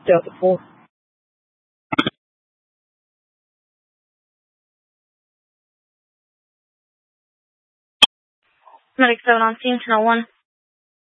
Delta 4. Medic 7 on scene, channel 1.